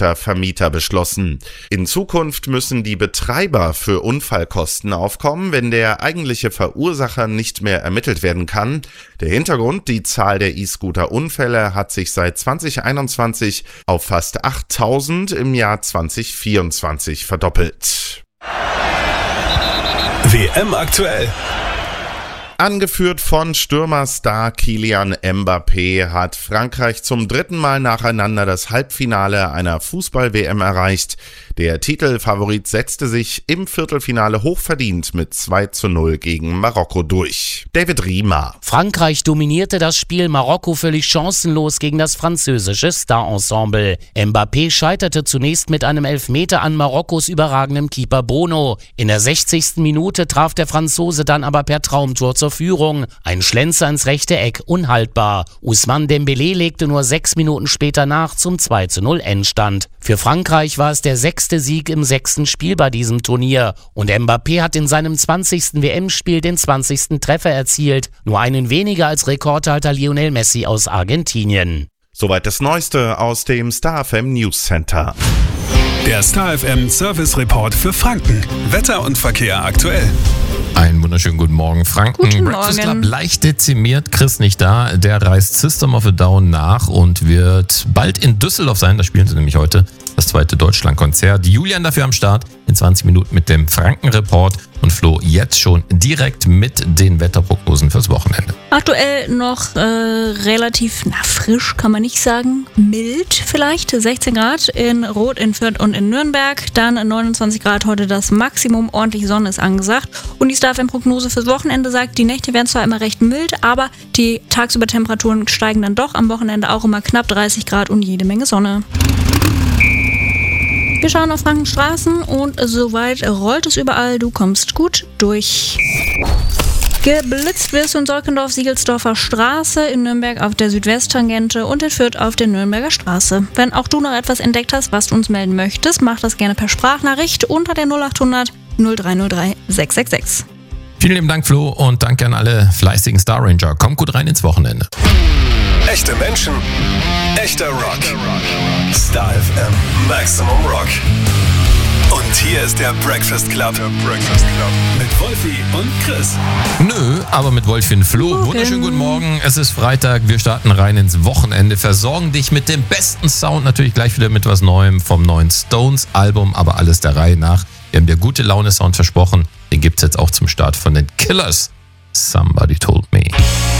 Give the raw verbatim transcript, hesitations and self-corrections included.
E-Scooter-Vermieter beschlossen. In Zukunft müssen die Betreiber für Unfallkosten aufkommen, wenn der eigentliche Verursacher nicht mehr ermittelt werden kann. Der Hintergrund: die Zahl der E-Scooter-Unfälle hat sich seit zwanzig einundzwanzig auf fast achttausend im Jahr zwanzig vierundzwanzig verdoppelt. W M aktuell. Angeführt von Stürmerstar Kylian Mbappé hat Frankreich zum dritten Mal nacheinander das Halbfinale einer Fußball-W M erreicht. Der Titelfavorit setzte sich im Viertelfinale hochverdient mit zwei zu null gegen Marokko durch. David Riemer. Frankreich dominierte das Spiel, Marokko völlig chancenlos gegen das französische Star-Ensemble. Mbappé scheiterte zunächst mit einem Elfmeter an Marokkos überragendem Keeper Bono. In der sechzigsten Minute traf der Franzose dann aber per Traumtor zur Führung. Ein Schlenzer ins rechte Eck, unhaltbar. Ousmane Dembélé legte nur sechs Minuten später nach zum zwei zu null Endstand. Für Frankreich war es der sechste Sieg im sechsten Spiel bei diesem Turnier. Und Mbappé hat in seinem zwanzigsten W M-Spiel den zwanzigsten Treffer erzielt. Nur einen weniger als Rekordhalter Lionel Messi aus Argentinien. Soweit das Neueste aus dem Star F M News Center. Der Star F M Service Report für Franken. Wetter und Verkehr aktuell. Einen wunderschönen guten Morgen, Franken. Guten Breakfast Morgen. Club leicht dezimiert, Chris nicht da. Der reist System of a Down nach und wird bald in Düsseldorf sein. Da spielen sie nämlich heute das zweite Deutschlandkonzert. Julian dafür am Start in zwanzig Minuten mit dem Franken-Report und Flo jetzt schon direkt mit den Wetterprognosen fürs Wochenende. Aktuell noch äh, relativ na, frisch, kann man nicht sagen. Mild vielleicht, sechzehn Grad in Rot, in Fürth und in Nürnberg. Dann neunundzwanzig Grad heute das Maximum. Ordentlich Sonne ist angesagt. Und die Star F M-Prognose fürs Wochenende sagt, die Nächte werden zwar immer recht mild, aber die tagsüber Temperaturen steigen dann doch am Wochenende auch immer knapp dreißig Grad und jede Menge Sonne. Wir schauen auf Frankenstraßen und soweit rollt es überall. Du kommst gut durch. Geblitzt wirst du in Solkendorf-Siegelsdorfer Straße, in Nürnberg auf der Südwesttangente und in Fürth auf der Nürnberger Straße. Wenn auch du noch etwas entdeckt hast, was du uns melden möchtest, mach das gerne per Sprachnachricht unter der null achthundert null drei null drei sechs sechs sechs. Vielen lieben Dank, Flo, und danke an alle fleißigen Star Ranger. Kommt gut rein ins Wochenende. Echte Menschen, echter Rock. Star F M Maximum Rock. Und hier ist der Breakfast Club. Der Breakfast Club. Mit Wolfi und Chris. Nö, aber mit Wolfi und Flo. Morgen. Wunderschönen guten Morgen. Es ist Freitag. Wir starten rein ins Wochenende. Versorgen dich mit dem besten Sound. Natürlich gleich wieder mit was Neuem vom neuen Stones-Album. Aber alles der Reihe nach. Wir haben dir gute Laune-Sound versprochen. Den gibt's jetzt auch zum Start von den Killers. Somebody Told Me.